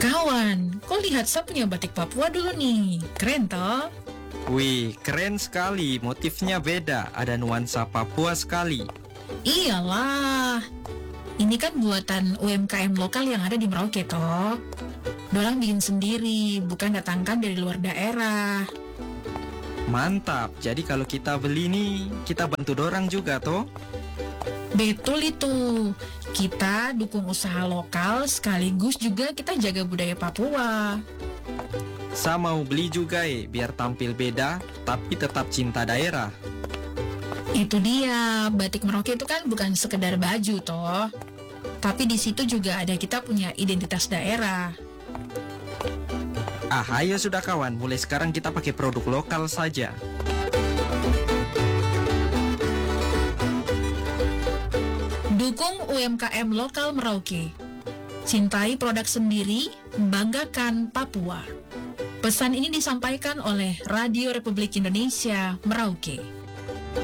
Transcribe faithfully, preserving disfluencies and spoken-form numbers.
Kawan, kau lihat saya punya batik Papua dulu nih. Keren toh? Wih, keren sekali. Motifnya beda, ada nuansa Papua sekali. Iyalah. Ini kan buatan U M K M lokal yang ada di Merauke toh. Dorang bikin sendiri, bukan datangkan dari luar daerah. Mantap, jadi kalau kita beli nih, kita bantu dorang juga toh? Betul itu. Kita dukung usaha lokal sekaligus juga kita jaga budaya Papua. Saya mau beli juga eh, biar tampil beda, tapi tetap cinta daerah. Itu dia, batik Merauke itu kan bukan sekedar baju toh. Tapi di situ juga ada kita punya identitas daerah. Ah, ayo sudah kawan, mulai sekarang kita pakai produk lokal saja. Dukung U M K M lokal Merauke. Cintai produk sendiri, banggakan Papua. Pesan ini disampaikan oleh Radio Republik Indonesia Merauke.